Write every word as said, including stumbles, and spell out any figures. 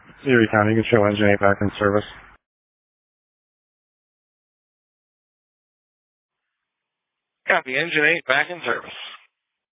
Erie County, you can show engine eight back in service. Copy, engine eight back in service.